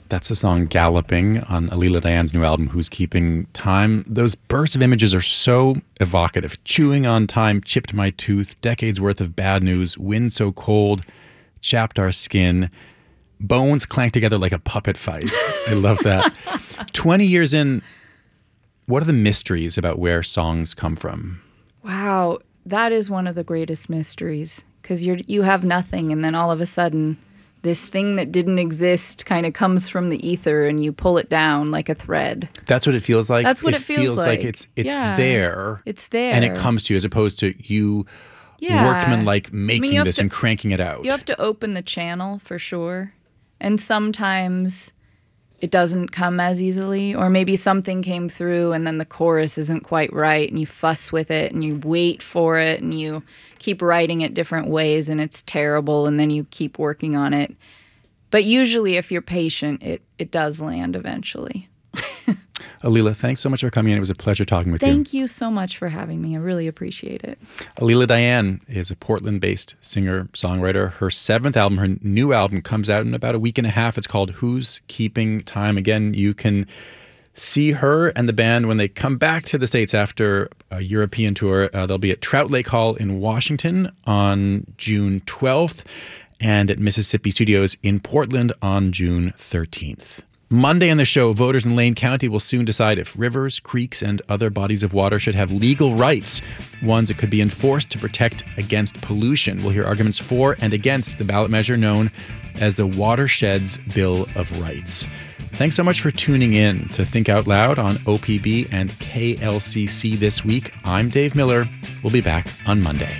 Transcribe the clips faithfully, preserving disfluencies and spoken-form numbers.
That's the song Galloping on Alila Diane's new album, Who's Keeping Time. Those bursts of images are so evocative. Chewing on time, chipped my tooth, decades worth of bad news, wind so cold, chapped our skin, bones clank together like a puppet fight. I love that. twenty years in, what are the mysteries about where songs come from? Wow, that is one of the greatest mysteries, because you you have nothing, and then all of a sudden, this thing that didn't exist kind of comes from the ether, and you pull it down like a thread. That's what it feels like? That's what it, it feels, feels like. like. It's it's yeah. there. It's there. And it comes to you, as opposed to you yeah. workman-like making I mean, this to, and cranking it out. You have to open the channel, for sure. And sometimes it doesn't come as easily, or maybe something came through and then the chorus isn't quite right, and you fuss with it and you wait for it and you keep writing it different ways and it's terrible, and then you keep working on it. But usually if you're patient, it, it does land eventually. Alila, thanks so much for coming in. It was a pleasure talking with Thank you. Thank you so much for having me. I really appreciate it. Alila Diane is a Portland-based singer-songwriter. Her seventh album, her new album, comes out in about a week and a half. It's called Who's Keeping Time. Again, you can see her and the band when they come back to the States after a European tour. Uh, they'll be at Trout Lake Hall in Washington on June twelfth and at Mississippi Studios in Portland on June thirteenth. Monday on the show, voters in Lane County will soon decide if rivers, creeks, and other bodies of water should have legal rights, ones that could be enforced to protect against pollution. We'll hear arguments for and against the ballot measure known as the Watersheds Bill of Rights. Thanks so much for tuning in to Think Out Loud on O P B and K L C C this week. I'm Dave Miller. We'll be back on Monday.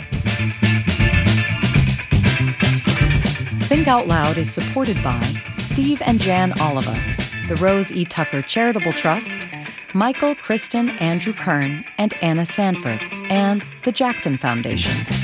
Think Out Loud is supported by Steve and Jan Oliva, the Rose E. Tucker Charitable Trust, Michael, Kristen, Andrew Kern, and Anna Sanford, and the Jackson Foundation.